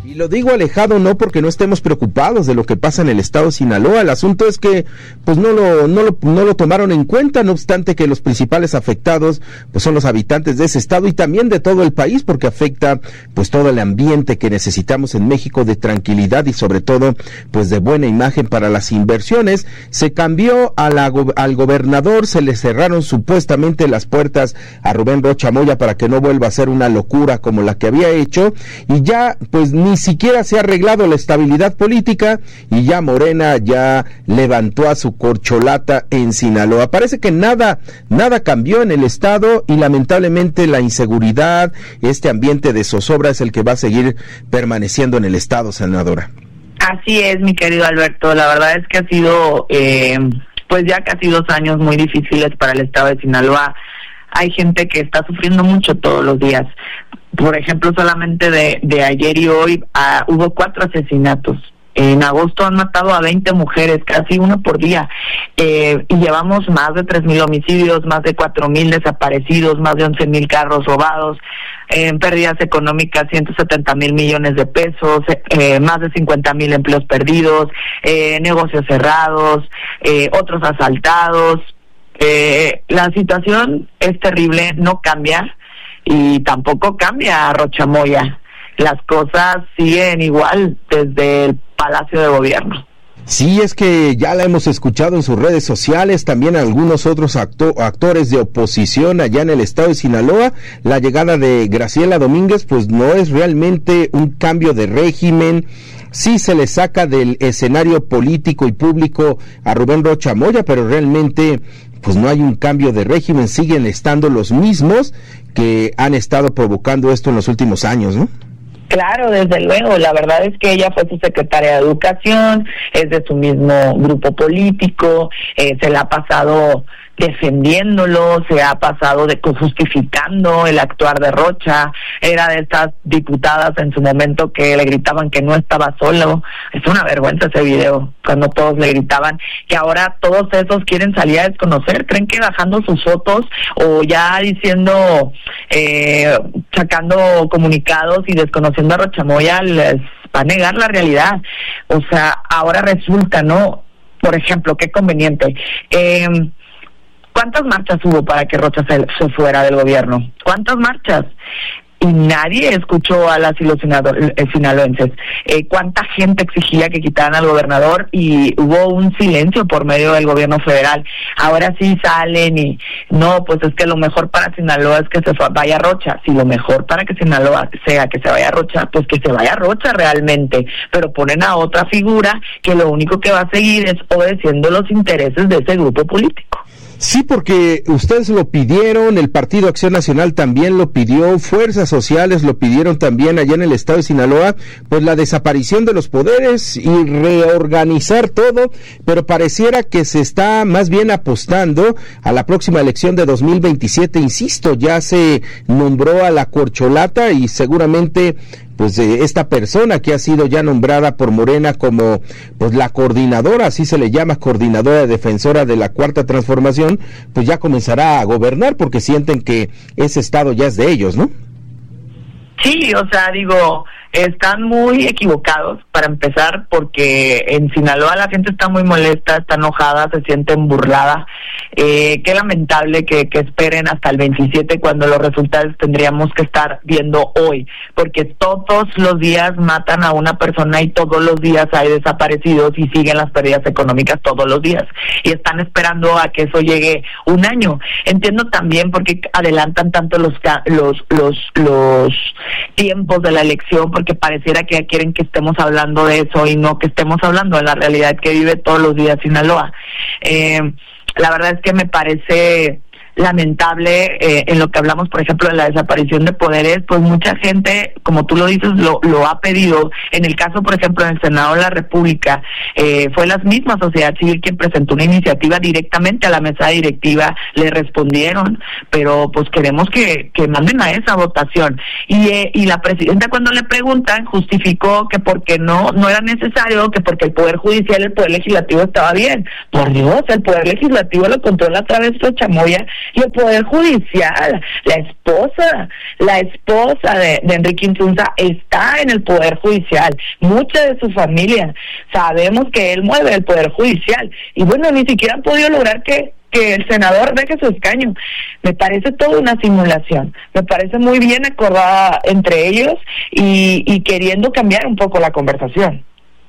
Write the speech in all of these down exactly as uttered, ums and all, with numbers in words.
Y lo digo alejado no porque no estemos preocupados de lo que pasa en el estado de Sinaloa, el asunto es que pues no lo, no lo, no lo tomaron en cuenta, no obstante que los principales afectados pues son los habitantes de ese estado y también de todo el país, porque afecta pues todo el ambiente que necesitamos en México de tranquilidad y sobre todo pues de buena imagen para las inversiones. Se cambió a la, al gobernador, se le cerraron supuestamente las puertas a Rubén Rocha Moya para que no vuelva a ser una locura como la que había hecho, y ya pues ni siquiera se ha arreglado la estabilidad política y ya Morena ya levantó a su corcholata en Sinaloa. Parece que nada, nada cambió en el estado y lamentablemente la inseguridad, este ambiente de zozobra es el que va a seguir permaneciendo en el estado, senadora. Así es, mi querido Alberto, la verdad es que ha sido eh, pues ya casi dos años muy difíciles para el estado de Sinaloa. Hay gente que está sufriendo mucho todos los días. Por ejemplo, solamente de, de ayer y hoy uh, hubo cuatro asesinatos. En agosto han matado a veinte mujeres, casi uno por día. Eh, y llevamos más de tres mil homicidios, más de cuatro mil desaparecidos, más de once mil carros robados, en eh, pérdidas económicas ciento setenta mil millones de pesos, eh, más de cincuenta mil empleos perdidos, eh, negocios cerrados, eh, otros asaltados. Eh, la situación es terrible, no cambia. Y tampoco cambia Rocha Moya. Las cosas siguen igual desde el Palacio de Gobierno. Sí, es que ya la hemos escuchado en sus redes sociales, también algunos otros acto- actores de oposición allá en el estado de Sinaloa. La llegada de Graciela Domínguez pues no es realmente un cambio de régimen. Sí se le saca del escenario político y público a Rubén Rocha Moya, pero realmente pues no hay un cambio de régimen, siguen estando los mismos que han estado provocando esto en los últimos años, ¿no? Claro, desde luego, la verdad es que ella fue su secretaria de Educación, es de su mismo grupo político, eh, se la ha pasado defendiéndolo, se ha pasado de justificando el actuar de Rocha. Era de estas diputadas en su momento que le gritaban que no estaba solo. Es una vergüenza ese video, cuando todos le gritaban, que ahora todos esos quieren salir a desconocer, creen que bajando sus fotos o ya diciendo, eh, sacando comunicados y desconociendo a Rocha Moya les va a negar la realidad. O sea, ahora resulta, ¿no? Por ejemplo, qué conveniente. Eh, ¿Cuántas marchas hubo para que Rocha se, se fuera del gobierno? ¿Cuántas marchas? Y nadie escuchó a las y los sinaloenses. Eh, ¿Cuánta gente exigía que quitaran al gobernador? Y hubo un silencio por medio del gobierno federal. Ahora sí salen y, no, pues es que lo mejor para Sinaloa es que se vaya Rocha. Si lo mejor para que Sinaloa sea que se vaya Rocha, pues que se vaya Rocha realmente. Pero ponen a otra figura que lo único que va a seguir es obedeciendo los intereses de ese grupo político. Sí, porque ustedes lo pidieron, el Partido Acción Nacional también lo pidió, fuerzas sociales lo pidieron también allá en el estado de Sinaloa, pues la desaparición de los poderes y reorganizar todo, pero pareciera que se está más bien apostando a la próxima elección de dos mil veintisiete, insisto, ya se nombró a la corcholata y seguramente pues eh, esta persona que ha sido ya nombrada por Morena como pues la coordinadora, así se le llama, coordinadora defensora de la Cuarta Transformación, pues ya comenzará a gobernar porque sienten que ese estado ya es de ellos, ¿no? Sí, o sea, digo, están muy equivocados para empezar, porque en Sinaloa la gente está muy molesta, está enojada, se sienten burlada. Eh, qué lamentable que, que esperen hasta el veintisiete cuando los resultados tendríamos que estar viendo hoy, porque todos los días matan a una persona y todos los días hay desaparecidos y siguen las pérdidas económicas todos los días y están esperando a que eso llegue un año. Entiendo también por qué adelantan tanto los los los los tiempos de la elección, porque pareciera que quieren que estemos hablando de eso y no que estemos hablando de la realidad que vive todos los días Sinaloa. Eh, la verdad es que me parece lamentable eh, en lo que hablamos, por ejemplo, de la desaparición de poderes, pues mucha gente, como tú lo dices, lo, lo ha pedido. En el caso, por ejemplo, en el Senado de la República, eh, fue la misma sociedad civil quien presentó una iniciativa directamente a la mesa directiva, le respondieron, pero pues queremos que, que manden a esa votación. Y, eh, y la presidenta, cuando le preguntan, justificó que porque no, no era necesario, que porque el Poder Judicial, el Poder Legislativo estaba bien. Por Dios, el Poder Legislativo lo controla a través de Rocha Moya, Y el Poder Judicial, la esposa, la esposa de, de Enrique Insunza está en el Poder Judicial, mucha de su familia, sabemos que él mueve el Poder Judicial, y bueno, ni siquiera han podido lograr que que el senador deje su escaño. Me parece toda una simulación, me parece muy bien acordada entre ellos y, y queriendo cambiar un poco la conversación.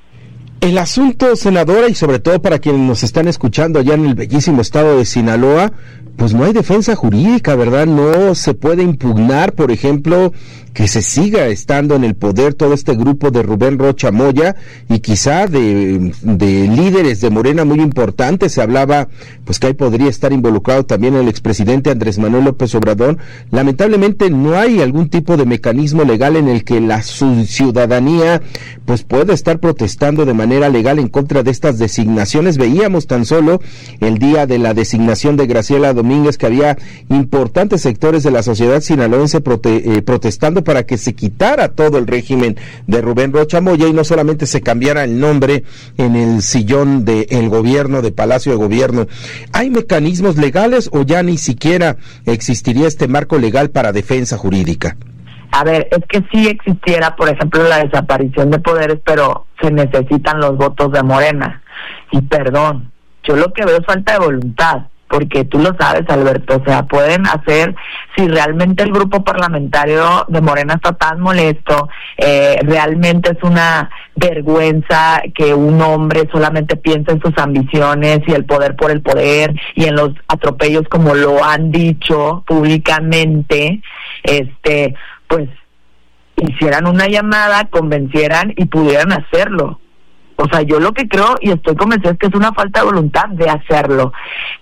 El asunto, senadora, y sobre todo para quienes nos están escuchando allá en el bellísimo estado de Sinaloa, pues no hay defensa jurídica, ¿verdad? No se puede impugnar, por ejemplo, que se siga estando en el poder todo este grupo de Rubén Rocha Moya y quizá de, de líderes de Morena muy importantes. Se hablaba pues que ahí podría estar involucrado también el expresidente Andrés Manuel López Obrador. Lamentablemente no hay algún tipo de mecanismo legal en el que la ciudadanía pues pueda estar protestando de manera legal en contra de estas designaciones. Veíamos tan solo el día de la designación de Graciela Domínguez que había importantes sectores de la sociedad sinaloense prote- eh, protestando para que se quitara todo el régimen de Rubén Rocha Moya y no solamente se cambiara el nombre en el sillón del gobierno, de Palacio de Gobierno. ¿Hay mecanismos legales o ya ni siquiera existiría este marco legal para defensa jurídica? A ver, es que sí existiera, por ejemplo, la desaparición de poderes, pero se necesitan los votos de Morena. Y perdón, yo lo que veo es falta de voluntad, porque tú lo sabes, Alberto, o sea, pueden hacer, si realmente el grupo parlamentario de Morena está tan molesto, eh, realmente es una vergüenza que un hombre solamente piense en sus ambiciones y el poder por el poder y en los atropellos como lo han dicho públicamente, este, pues hicieran una llamada, convencieran y pudieran hacerlo. O sea, yo lo que creo y estoy convencida es que es una falta de voluntad de hacerlo.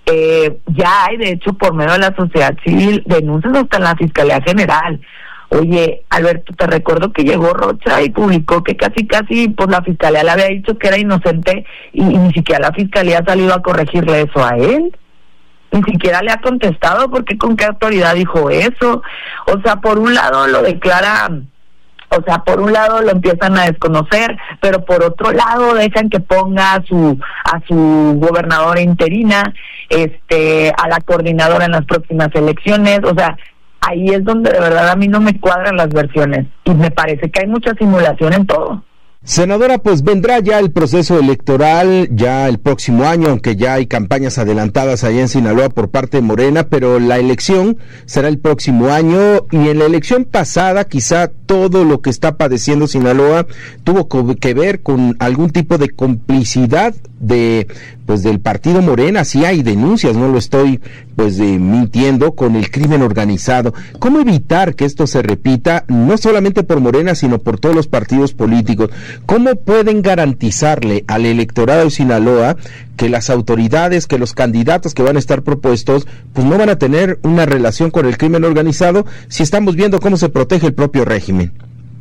Eh, ya hay, de hecho, por medio de la sociedad civil, denuncias hasta en la Fiscalía General. Oye, Alberto, te recuerdo que llegó Rocha y publicó que casi, casi, pues la Fiscalía le había dicho que era inocente y, y ni siquiera la Fiscalía ha salido a corregirle eso a él. Ni siquiera le ha contestado porque con qué autoridad dijo eso. O sea, por un lado lo declara... O sea, por un lado lo empiezan a desconocer, pero por otro lado dejan que ponga a su a su gobernadora interina, este, a la coordinadora en las próximas elecciones. O sea, ahí es donde de verdad a mí no me cuadran las versiones y me parece que hay mucha simulación en todo. Senadora, pues vendrá ya el proceso electoral ya el próximo año, aunque ya hay campañas adelantadas allá en Sinaloa por parte de Morena, pero la elección será el próximo año y en la elección pasada quizá todo lo que está padeciendo Sinaloa tuvo que ver con algún tipo de complicidad de pues del partido Morena. Sí hay denuncias, no lo estoy pues de, mintiendo, con el crimen organizado. ¿Cómo evitar que esto se repita, no solamente por Morena, sino por todos los partidos políticos? ¿Cómo pueden garantizarle al electorado de Sinaloa que las autoridades, que los candidatos que van a estar propuestos, pues no van a tener una relación con el crimen organizado si estamos viendo cómo se protege el propio régimen?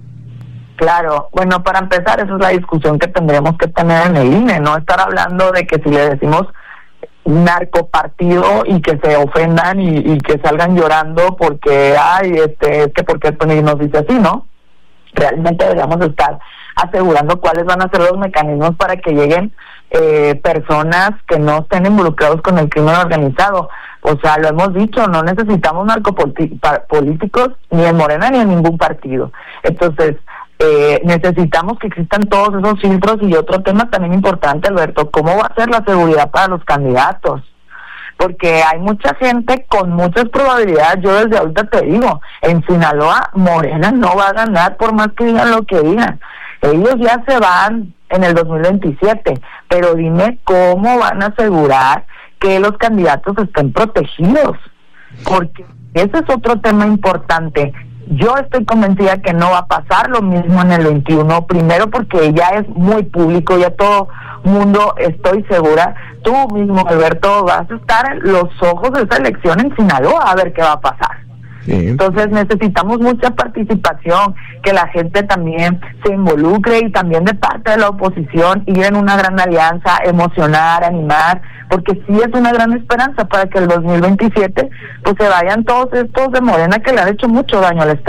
Claro, bueno, para empezar, esa es la discusión que tendremos que tener en el I N E, no estar hablando de que si le decimos narcopartido y que se ofendan y, y que salgan llorando porque, ay, este, es que porque nos dice así, ¿no? Realmente deberíamos estar asegurando cuáles van a ser los mecanismos para que lleguen eh, personas que no estén involucrados con el crimen organizado. O sea, lo hemos dicho, no necesitamos narcopolíticos ni en Morena ni en ningún partido. Entonces, eh, necesitamos que existan todos esos filtros. Y otro tema también importante, Alberto, ¿cómo va a ser la seguridad para los candidatos? Porque hay mucha gente con muchas probabilidades. Yo desde ahorita te digo, en Sinaloa Morena no va a ganar por más que digan lo que digan. Ellos ya se van en el dos mil veintisiete, pero dime cómo van a asegurar que los candidatos estén protegidos, porque ese es otro tema importante. Yo estoy convencida que no va a pasar lo mismo en el veintiuno, primero porque ya es muy público, ya todo mundo, estoy segura, tú mismo, Alberto, vas a estar en los ojos de esa elección en Sinaloa a ver qué va a pasar. Sí. Entonces necesitamos mucha participación, que la gente también se involucre y también de parte de la oposición ir en una gran alianza, emocionar, animar, porque sí es una gran esperanza para que el dos mil veintisiete pues se vayan todos estos de Morena que le han hecho mucho daño al Estado.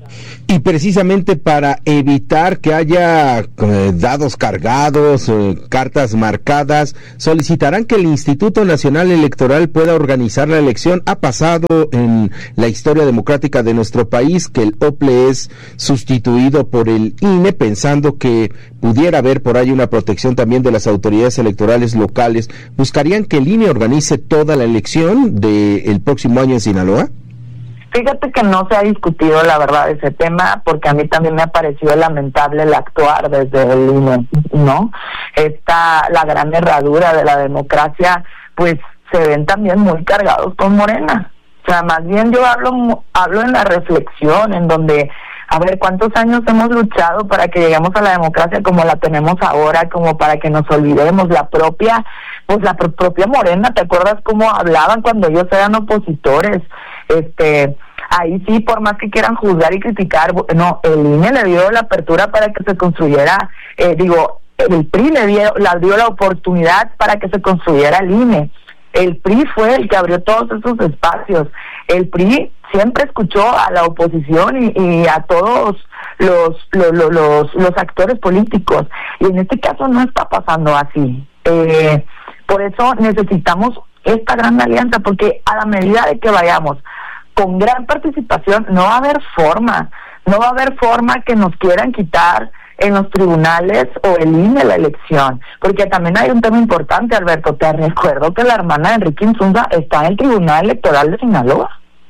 Y precisamente para evitar que haya eh, dados cargados, eh, cartas marcadas, solicitarán que el Instituto Nacional Electoral pueda organizar la elección. Ha pasado en la historia democrática de nuestro país que el O P L E es sustituido por el I N E, pensando que pudiera haber por ahí una protección también de las autoridades electorales locales. ¿Buscarían que el I N E organice toda la elección del próximo año en Sinaloa? Fíjate que no se ha discutido, la verdad, ese tema, porque a mí también me ha parecido lamentable el actuar desde el I N E, ¿no? Esta, la gran herradura de la democracia, pues se ven también muy cargados con Morena. O sea, más bien yo hablo, hablo en la reflexión, en donde, a ver, ¿cuántos años hemos luchado para que lleguemos a la democracia como la tenemos ahora, como para que nos olvidemos la propia, pues la pro- propia Morena? ¿Te acuerdas cómo hablaban cuando ellos eran opositores? Este, ahí sí, por más que quieran juzgar y criticar, no, el I N E le dio la apertura para que se construyera, eh, digo, el P R I le dio, le dio la oportunidad para que se construyera el I N E. El P R I fue el que abrió todos esos espacios. El P R I siempre escuchó a la oposición y, y a todos los, los, los, los actores políticos. Y en este caso no está pasando así. Eh, por eso necesitamos esta gran alianza, porque a la medida de que vayamos con gran participación, no va a haber forma, no va a haber forma que nos quieran quitar en los tribunales o el I N E la elección, porque también hay un tema importante, Alberto. Te recuerdo que la hermana de Enrique Insunza está en el Tribunal Electoral de Sinaloa.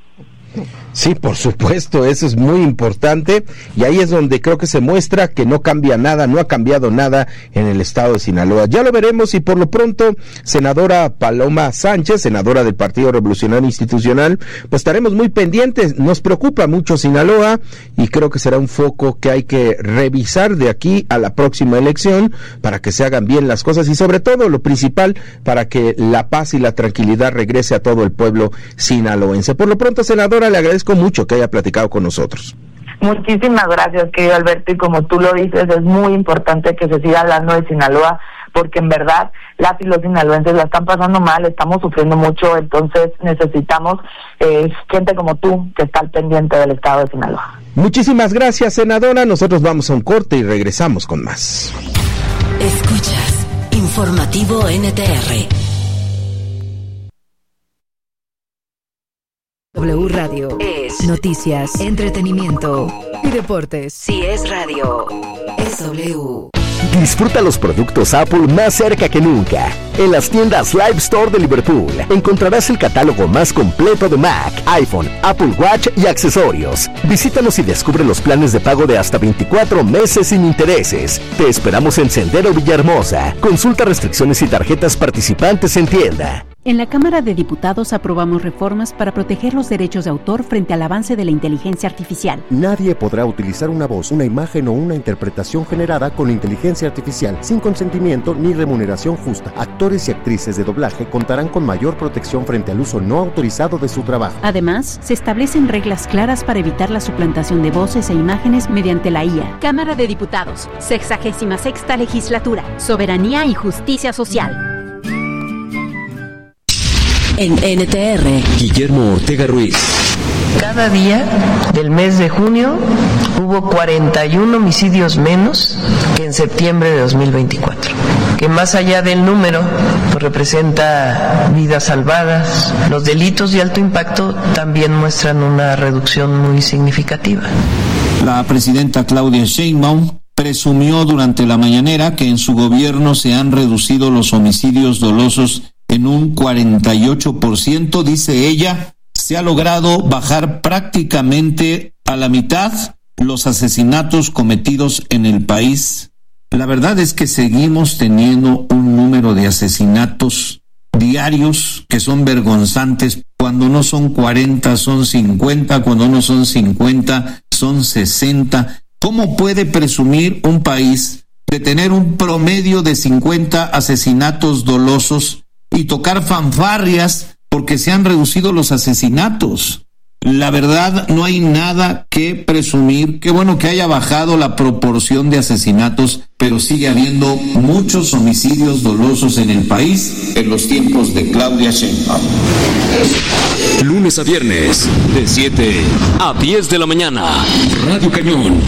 Sí, por supuesto, eso es muy importante, y ahí es donde creo que se muestra que no cambia nada, no ha cambiado nada en el estado de Sinaloa. Ya lo veremos, y por lo pronto, senadora Paloma Sánchez, senadora del Partido Revolucionario Institucional, pues estaremos muy pendientes. Nos preocupa mucho Sinaloa, y creo que será un foco que hay que revisar de aquí a la próxima elección, para que se hagan bien las cosas, y sobre todo, lo principal, para que la paz y la tranquilidad regrese a todo el pueblo sinaloense. Por lo pronto, senadora, le agradezco mucho que haya platicado con nosotros. Muchísimas gracias, querido Alberto, y como tú lo dices, es muy importante que se siga hablando de Sinaloa, porque en verdad las y los sinaloenses la están pasando mal, estamos sufriendo mucho, entonces necesitamos eh, gente como tú que está al pendiente del estado de Sinaloa. Muchísimas gracias, senadora. Nosotros vamos a un corte y regresamos con más. Escuchas Informativo N T R. W Radio es noticias, entretenimiento y deportes. Si es radio, es W. Disfruta los productos Apple más cerca que nunca. En las tiendas Live Store de Liverpool encontrarás el catálogo más completo de Mac, iPhone, Apple Watch y accesorios. Visítanos y descubre los planes de pago de hasta veinticuatro meses sin intereses. Te esperamos en Sendero Villahermosa. Consulta restricciones y tarjetas participantes en tienda. En la Cámara de Diputados aprobamos reformas para proteger los derechos de autor frente al avance de la inteligencia artificial. Nadie podrá utilizar una voz, una imagen o una interpretación generada con inteligencia artificial sin consentimiento ni remuneración justa. Actores y actrices de doblaje contarán con mayor protección frente al uso no autorizado de su trabajo. Además, se establecen reglas claras para evitar la suplantación de voces e imágenes mediante la I A. Cámara de Diputados, sexagésima sexta legislatura, soberanía y justicia social. En N T R, Guillermo Ortega Ruiz. Cada día del mes de junio hubo cuarenta y uno homicidios menos que en septiembre de dos mil veinticuatro, que más allá del número pues representa vidas salvadas. Los delitos de alto impacto también muestran una reducción muy significativa. La presidenta Claudia Sheinbaum presumió durante la mañanera que en su gobierno se han reducido los homicidios dolosos en un cuarenta y ocho por ciento, dice ella. Se ha logrado bajar prácticamente a la mitad los asesinatos cometidos en el país. La verdad es que seguimos teniendo un número de asesinatos diarios que son vergonzantes. Cuando no son cuarenta, son cincuenta, cuando no son cincuenta, son sesenta. ¿Cómo puede presumir un país de tener un promedio de cincuenta asesinatos dolosos y tocar fanfarrias porque se han reducido los asesinatos? La verdad, no hay nada que presumir. Qué bueno que haya bajado la proporción de asesinatos, pero sigue habiendo muchos homicidios dolosos en el país en los tiempos de Claudia Sheinbaum. Lunes a viernes, de siete a diez de la mañana, Radio Cañón.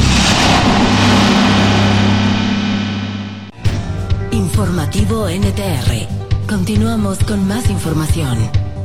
Informativo N T R. Continuamos con más información.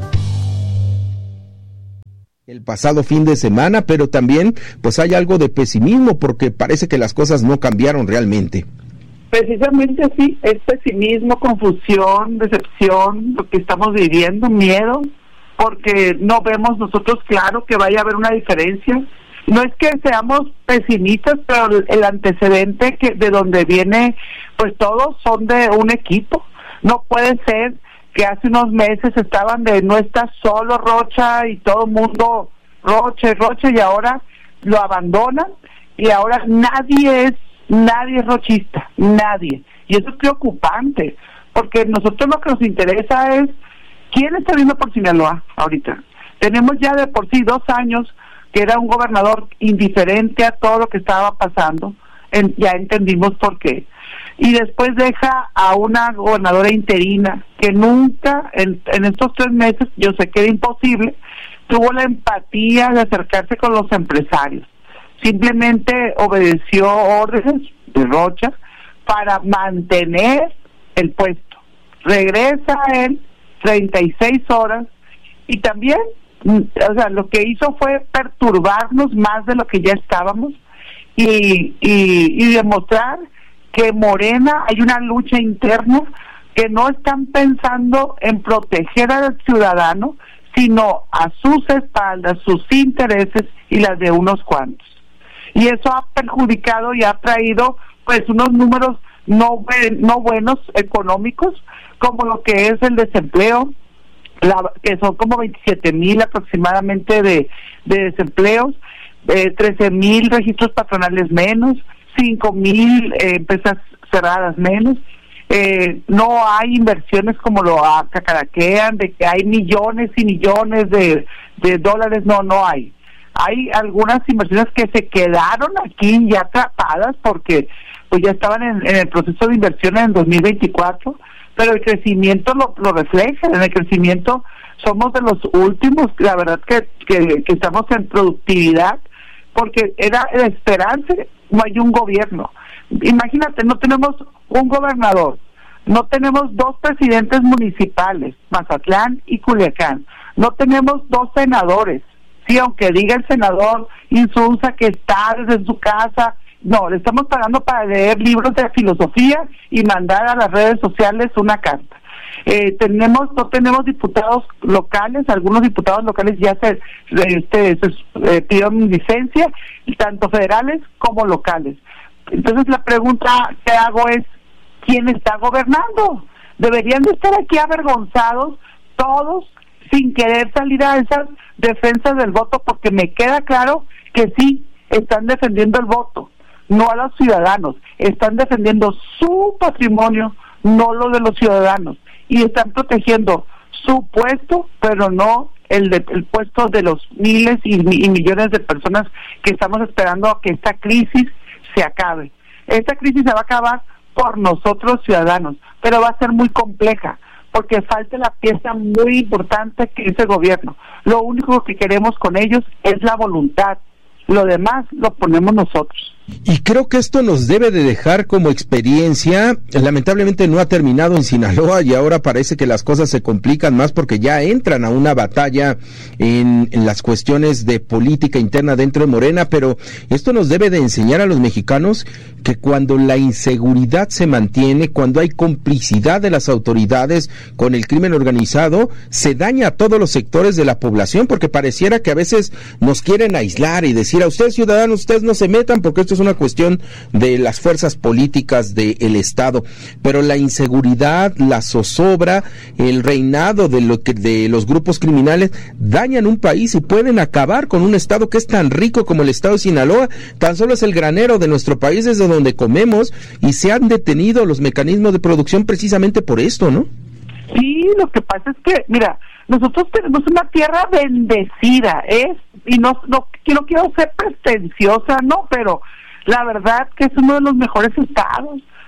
El pasado fin de semana, pero también pues hay algo de pesimismo porque parece que las cosas no cambiaron realmente. Precisamente así, es pesimismo, confusión, decepción, lo que estamos viviendo, miedo, porque no vemos nosotros claro que vaya a haber una diferencia. No es que seamos pesimistas, pero el antecedente que de donde viene, pues todos son de un equipo. No puede ser que hace unos meses estaban de no está solo Rocha y todo el mundo Rocha, Rocha, y ahora lo abandonan y ahora nadie es, nadie es rochista, nadie. Y eso es preocupante, porque nosotros lo que nos interesa es quién está viendo por Sinaloa ahorita. Tenemos ya de por sí dos años que era un gobernador indiferente a todo lo que estaba pasando, en, ya entendimos por qué. Y después deja a una gobernadora interina que nunca, en, en estos tres meses, yo sé que era imposible, tuvo la empatía de acercarse con los empresarios. Simplemente obedeció órdenes de Rocha para mantener el puesto. Regresa él treinta y seis horas y también, o sea, lo que hizo fue perturbarnos más de lo que ya estábamos y, y, y demostrar que Morena hay una lucha interna, que no están pensando en proteger al ciudadano, sino a sus espaldas, sus intereses y las de unos cuantos. Y eso ha perjudicado y ha traído pues unos números no, no buenos económicos, como lo que es el desempleo, la, que son como veintisiete mil aproximadamente de, de desempleos, eh, trece mil registros patronales menos, cinco mil eh, empresas cerradas menos, eh, no hay inversiones como lo cacaraquean, de que hay millones y millones de, de dólares, no, no hay. Hay algunas inversiones que se quedaron aquí ya atrapadas porque pues ya estaban en, en el proceso de inversión en dos mil veinticuatro, pero el crecimiento lo, lo refleja, en el crecimiento somos de los últimos, la verdad que, que, que estamos en productividad, porque era la esperanza. No hay un gobierno. Imagínate, no tenemos un gobernador, no tenemos dos presidentes municipales, Mazatlán y Culiacán, no tenemos dos senadores. Sí, aunque diga el senador Insunza que está desde su casa, no, le estamos pagando para leer libros de filosofía y mandar a las redes sociales una carta. Eh, tenemos no tenemos diputados locales, algunos diputados locales ya se, este, se eh, pidieron licencia, tanto federales como locales. Entonces la pregunta que hago es, ¿quién está gobernando? Deberían de estar aquí avergonzados todos sin querer salir a esas defensas del voto, porque me queda claro que sí, están defendiendo el voto, no a los ciudadanos, están defendiendo su patrimonio, no lo de los ciudadanos. Y están protegiendo su puesto, pero no el, de, el puesto de los miles y, y millones de personas que estamos esperando a que esta crisis se acabe. Esta crisis se va a acabar por nosotros ciudadanos, pero va a ser muy compleja, porque falta la pieza muy importante que es el gobierno. Lo único que queremos con ellos es la voluntad, lo demás lo ponemos nosotros. Y creo que esto nos debe de dejar como experiencia. Lamentablemente no ha terminado en Sinaloa y ahora parece que las cosas se complican más porque ya entran a una batalla en, en las cuestiones de política interna dentro de Morena, pero esto nos debe de enseñar a los mexicanos que cuando la inseguridad se mantiene, cuando hay complicidad de las autoridades con el crimen organizado, se daña a todos los sectores de la población, porque pareciera que a veces nos quieren aislar y decir a ustedes ciudadanos, ustedes no se metan porque esto es una cuestión de las fuerzas políticas del Estado, pero la inseguridad, la zozobra, el reinado de, lo que, de los grupos criminales dañan un país y pueden acabar con un Estado que es tan rico como el Estado de Sinaloa. Tan solo es el granero de nuestro país, desde donde comemos, y se han detenido los mecanismos de producción precisamente por esto, ¿no? Sí, lo que pasa es que, mira, nosotros tenemos una tierra bendecida, ¿eh? Y no, no, no quiero ser pretenciosa, no, pero la verdad que es uno de los mejores estados.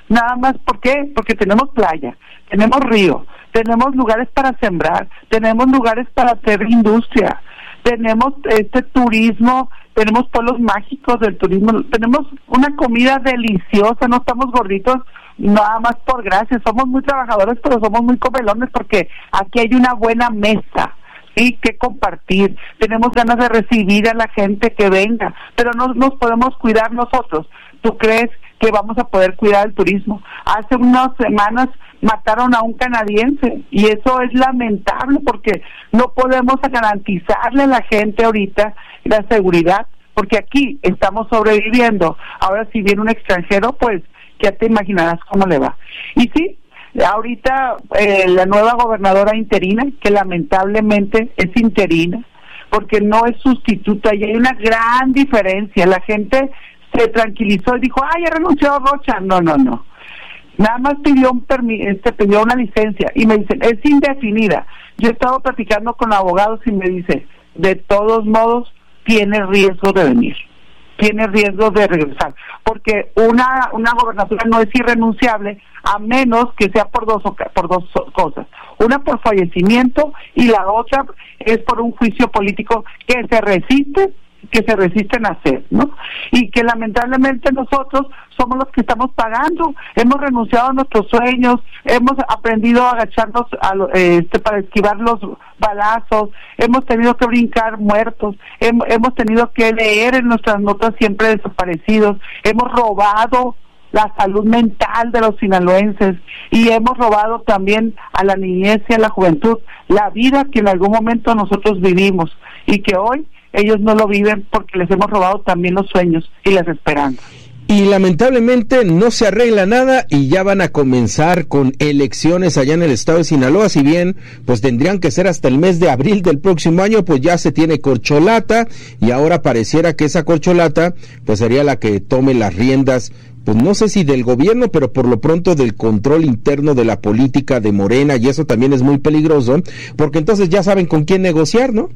nada más, ¿por qué? Porque tenemos playa, tenemos río, tenemos lugares para sembrar, tenemos lugares para hacer industria, tenemos este turismo, tenemos pueblos mágicos del turismo, tenemos una comida deliciosa, no estamos gorditos nada más por gracia, somos muy trabajadores, pero somos muy comelones porque aquí hay una buena mesa, ¿sí?, que compartir, tenemos ganas de recibir a la gente que venga, pero no nos podemos cuidar nosotros. ¿Tú crees que vamos a poder cuidar el turismo? Hace unas semanas mataron a un canadiense y eso es lamentable porque no podemos garantizarle a la gente ahorita la seguridad, porque aquí estamos sobreviviendo. Ahora si viene un extranjero, pues ya te imaginarás cómo le va. Y sí, ahorita eh, la nueva gobernadora interina, que lamentablemente es interina, porque no es sustituta, y hay una gran diferencia. La gente se tranquilizó y dijo, ¡ay, ya renunció Rocha! No, no, no. Nada más pidió un permi este, pidió una licencia, y me dicen, es indefinida. Yo he estado platicando con abogados y me dice, de todos modos, tiene riesgo de venir. Tiene riesgo de regresar, porque una una gobernatura no es irrenunciable a menos que sea por dos por dos cosas, una por fallecimiento y la otra es por un juicio político que se resiste que se resisten a hacer, ¿no? Y que lamentablemente nosotros somos los que estamos pagando. Hemos renunciado a nuestros sueños, hemos aprendido a agacharnos a, este, para esquivar los balazos, hemos tenido que brincar muertos, hemos, hemos tenido que leer en nuestras notas siempre desaparecidos, hemos robado la salud mental de los sinaloenses y hemos robado también a la niñez y a la juventud la vida que en algún momento nosotros vivimos y que hoy ellos no lo viven porque les hemos robado también los sueños y las esperanzas. Y lamentablemente no se arregla nada y ya van a comenzar con elecciones allá en el estado de Sinaloa, si bien pues tendrían que ser hasta el mes de abril del próximo año, pues ya se tiene corcholata y ahora pareciera que esa corcholata pues sería la que tome las riendas, pues no sé si del gobierno, pero por lo pronto del control interno de la política de Morena, y eso también es muy peligroso, porque entonces ya saben con quién negociar, ¿no?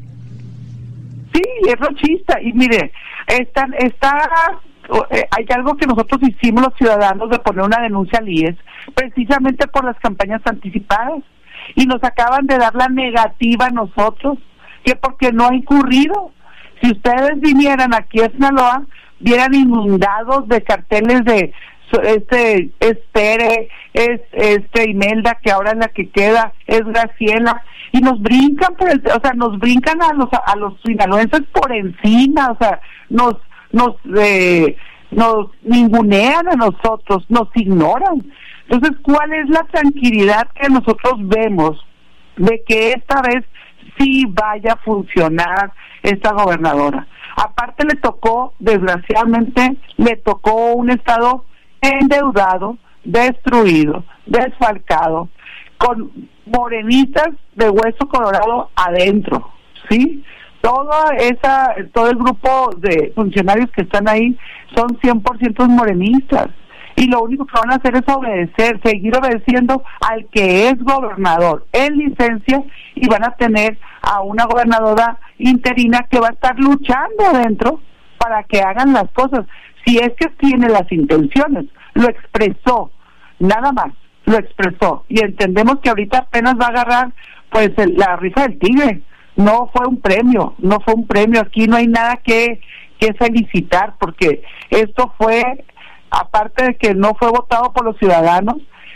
Sí, es rochista, y mire, está, está eh, hay algo que nosotros hicimos los ciudadanos de poner una denuncia al I E S, precisamente por las campañas anticipadas, y nos acaban de dar la negativa a nosotros, que porque no ha incurrido. Si ustedes vinieran aquí a Sinaloa, vieran inundados de carteles de este Espere, es este Imelda, que ahora es la que queda, es Graciela, y nos brincan por el, o sea, nos brincan a los a los sinaloenses por encima, o sea, nos nos eh, nos ningunean a nosotros, nos ignoran. Entonces, ¿cuál es la tranquilidad que nosotros vemos de que esta vez sí vaya a funcionar esta gobernadora? Aparte le tocó, desgraciadamente, le tocó un estado endeudado, destruido, desfalcado, con morenistas de hueso colorado adentro, ¿sí? Toda esa, todo el grupo de funcionarios que están ahí son cien por ciento morenistas, y lo único que van a hacer es obedecer, seguir obedeciendo al que es gobernador en licencia, y van a tener a una gobernadora interina que va a estar luchando adentro para que hagan las cosas. Si es que tiene las intenciones, lo expresó, nada más, lo expresó, y entendemos que ahorita apenas va a agarrar pues el, la rifa del tigre. No fue un premio, no fue un premio, aquí no hay nada que, que felicitar, porque esto fue, aparte de que no fue votado por los ciudadanos,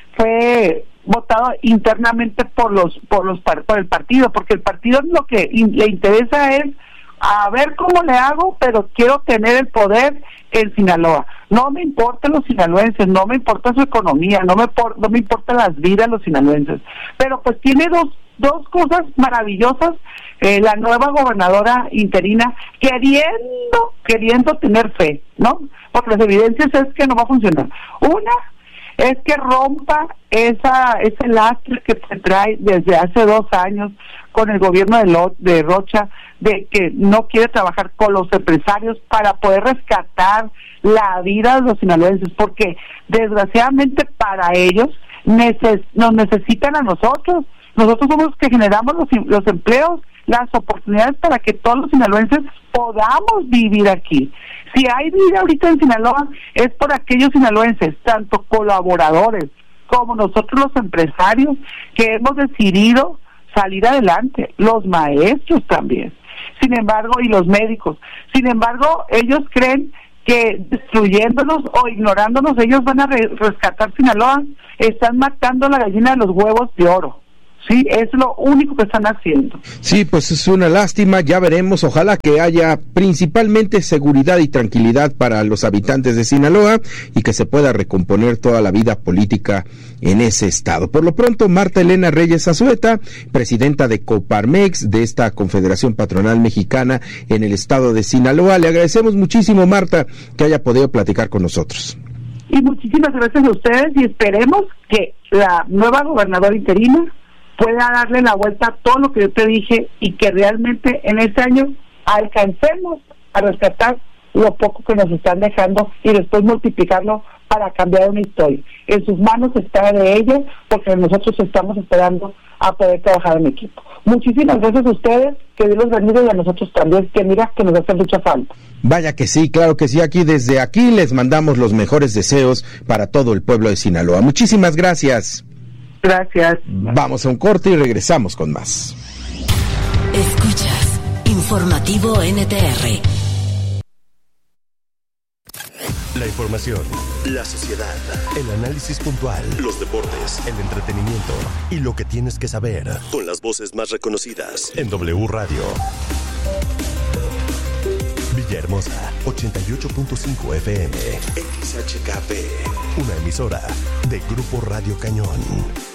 fue votado internamente por los por los por el partido, porque el partido lo que in, le interesa es a ver cómo le hago, pero quiero tener el poder en Sinaloa. No me importan los sinaloenses, no me importa su economía, no me por, no me importan las vidas de los sinaloenses, pero pues tiene dos dos cosas maravillosas, eh, la nueva gobernadora interina, queriendo queriendo tener fe, ¿no? Porque las evidencias es que no va a funcionar. Una es que rompa esa ese lastre que se trae desde hace dos años con el gobierno de, Lo, de Rocha, de que no quiere trabajar con los empresarios para poder rescatar la vida de los sinaloenses, porque desgraciadamente para ellos neces, nos necesitan a nosotros, Nosotros somos los que generamos los, los empleos, las oportunidades para que todos los sinaloenses podamos vivir aquí. Si hay vida ahorita en Sinaloa, es por aquellos sinaloenses, tanto colaboradores como nosotros los empresarios, que hemos decidido salir adelante, los maestros también, sin embargo, y los médicos. Sin embargo, ellos creen que destruyéndonos o ignorándonos, ellos van a re- rescatar Sinaloa. Están matando la gallina de los huevos de oro. Sí, es lo único que están haciendo. Sí, pues es una lástima, ya veremos, ojalá que haya principalmente seguridad y tranquilidad para los habitantes de Sinaloa y que se pueda recomponer toda la vida política en ese estado. Por lo pronto, Marta Elena Reyes Azueta, presidenta de Coparmex, de esta Confederación Patronal Mexicana en el estado de Sinaloa, le agradecemos muchísimo, Marta, que haya podido platicar con nosotros. Y muchísimas gracias a ustedes y esperemos que la nueva gobernadora interina pueda darle la vuelta a todo lo que yo te dije y que realmente en este año alcancemos a rescatar lo poco que nos están dejando y después multiplicarlo para cambiar una historia. En sus manos está de ellos, porque nosotros estamos esperando a poder trabajar en equipo. Muchísimas gracias a ustedes, que Dios los bendiga, y a nosotros también, que mira que nos hace mucha falta. Vaya que sí, claro que sí, aquí desde aquí les mandamos los mejores deseos para todo el pueblo de Sinaloa. Muchísimas gracias. Gracias. Vamos a un corte y regresamos con más. Escuchas Informativo N T R. La información, la sociedad, el análisis puntual, los deportes, el entretenimiento y lo que tienes que saber con las voces más reconocidas en W Radio. Villahermosa, ochenta y ocho punto cinco F M, X H K P, una emisora de Grupo Radio Cañón.